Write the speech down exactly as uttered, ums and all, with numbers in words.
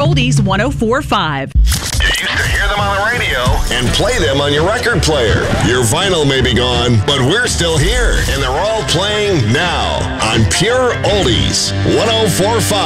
Oldies one oh four point five. You used to hear them on the radio and play them on your record player. Your vinyl may be gone, but we're still here, and they're all playing now on Pure Oldies one oh four point five.